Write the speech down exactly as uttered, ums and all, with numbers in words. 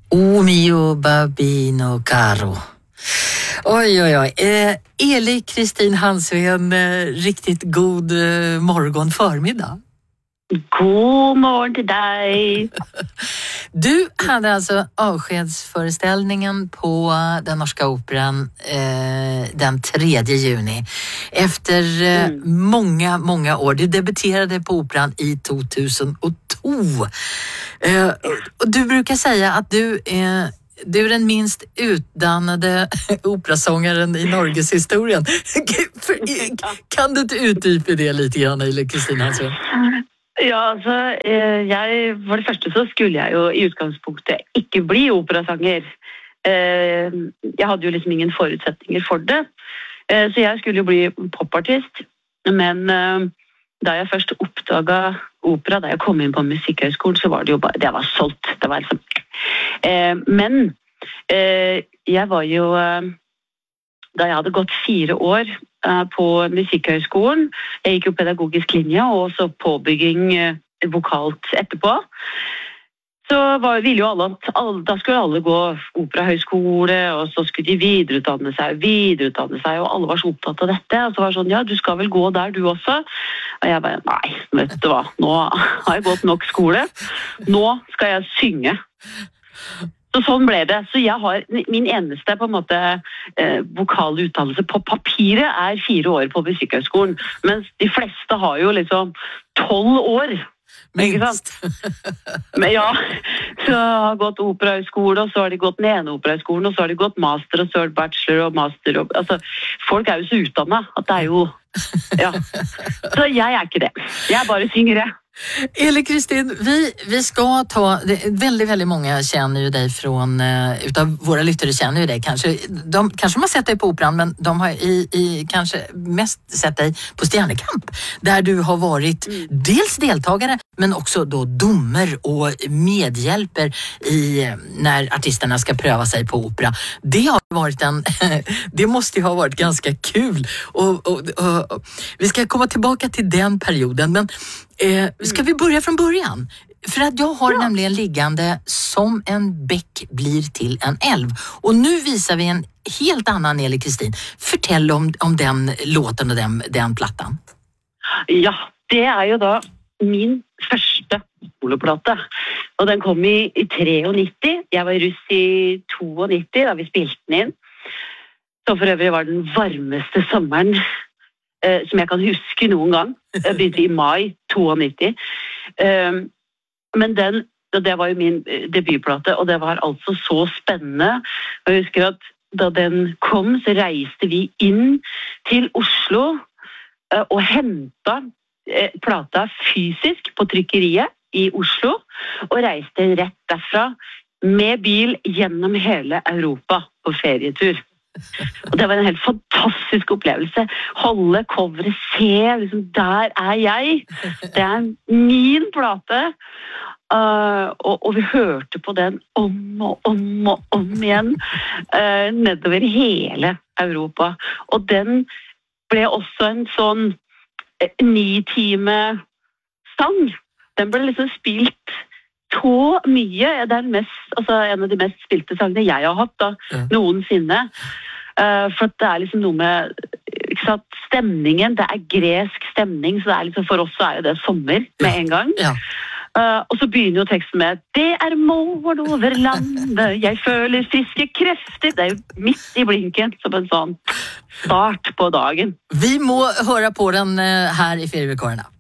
O mio babino caro. Oj, oj, oj. Eh, Eli Kristin Hansven, eh, riktigt god eh, morgon förmiddag. God morgon till dig. Du hade alltså avskedsföreställningen på den norska operan eh, den tredje juni. Efter eh, mm. många, många år. Du debuterade på operan i tvåtusentvå. Eh, och du brukar säga att du är... Eh, Du är den minst utdannade operasångaren i Norges historien. Kan du inte utdypa det lite grann, Eli Kristin Hansven? Ja, altså, jeg, for det første så skulle jeg jo i utgangspunktet ikke bli operasanger. Jeg hadde jo liksom ingen forutsetninger for det. Så jeg skulle jo bli popartist. Men da jeg først oppdaget opera, da jeg kom inn på Musikkhøgskolen, så var det jo bare, det var solgt. Det var liksom... Men jeg var jo, da jeg hadde gått fire år på Musikkhøgskolen, jeg gikk jo pedagogisk linje og så påbygging vokalt etterpå, så var, ville jo alle at alle, da skulle alle gå operahøgskole, og så skulle de videreutdanne seg, videreutdanne seg, og alle var så opptatt av dette, og så var det sånn, ja, du skal vel gå der du også, og jeg bare, nei, vet du hva, nå har jeg gått nok skole, nå skal jeg synge. Så sånn ble det. Så jeg har, min eneste på en måte eh, vokale utdannelse på papiret er fire år på Musikkhøgskolen, mens de fleste har jo liksom tolv år. Minst. Men ja, så har de gått operahøgskole, og så har de gått den ene operahøgskolen, og så har de gått master, og så har de bachelor og master. Og, altså, folk er jo så utdannet at det er jo, ja. Så jeg er ikke det. Jeg bare synger det. Eli Kristin, vi, vi ska ta, det, väldigt, väldigt många känner ju dig från, uh, utav våra lyttare känner ju dig kanske, de, kanske de har sett dig på operan, men de har i, i, kanske mest sett dig på Stjernekamp, där du har varit mm. dels deltagare, men också då dommer och medhjälper i, när artisterna ska pröva sig på opera. Det har varit en, det måste ju ha varit ganska kul, och, och, och, och vi ska komma tillbaka till den perioden, men Eh, ska vi börja från början? För att jag har ja. nämligen liggande Som en bäck blir till en älv. Och nu visar vi en helt annan Eli Kristin. Fortell om, om den låten och den, den plattan. Ja, det är ju då min första soloplata. Och den kom i, i nittiotre. Jag var russ i nittiotvå da vi spilte den in. Så för övrigt var den varmaste sommaren eh, som jag kan huske någon gång. Jeg begynte i mai nittiotvå. Um, men den, det var jo min debutplate, og det var altså så spennende. Og jeg husker at da den kom, så reiste vi inn til Oslo uh, og hentet uh, plata fysisk på trykkeriet i Oslo, og reiste rett derfra med bil gjennom hele Europa på ferietur. Og det var en helt fantastisk opplevelse. Holde coveret, se, liksom, der er jeg. Det er min plate. Uh, og, og vi hørte på den om og om og om igjen uh, nedover hele Europa. Og den ble også en sånn uh, ni-time sang. Den ble liksom spilt så mye. Det er mest, altså, en av de mest spilte sangene jeg har hatt da, ja. noensinne. Uh, for det er liksom noe med ikke sant, stemningen, det er gresk stemning, så det er liksom, for oss så er det sommer med en gang. Ja. Uh, og så begynner jo teksten med Det er morgen over landet, jeg føler friske krefter. Det er jo midt i blinken som en sånn start på dagen. Vi må høre på den uh, her i Ferievikarene.